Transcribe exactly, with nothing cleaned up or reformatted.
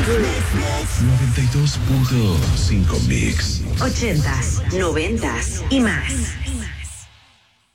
noventa y dos punto cinco Mix. Ochentas, noventas y más.